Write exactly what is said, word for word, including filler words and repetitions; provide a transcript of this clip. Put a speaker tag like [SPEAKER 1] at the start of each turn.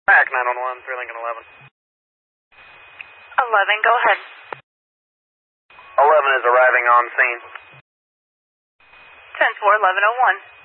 [SPEAKER 1] Back nine one one, three Lincoln eleven.
[SPEAKER 2] eleven, go ahead.
[SPEAKER 1] eleven is arriving on scene.
[SPEAKER 2] ten four, eleven oh one.